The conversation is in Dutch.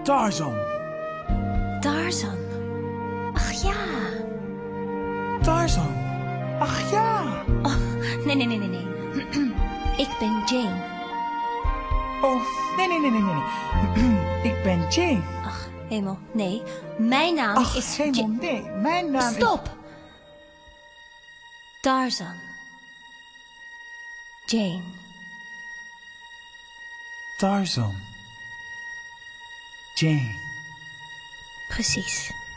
Tarzan. Tarzan. Ach ja. Tarzan. Ach ja. Oh, nee. Ik ben Jane. Oh, nee. Ik ben Jane. Ach, hemel, nee. Mijn naam Ach, is... hemel, nee. Mijn naam Stop! Tarzan. Jane. Tarzan. Jane. Precies.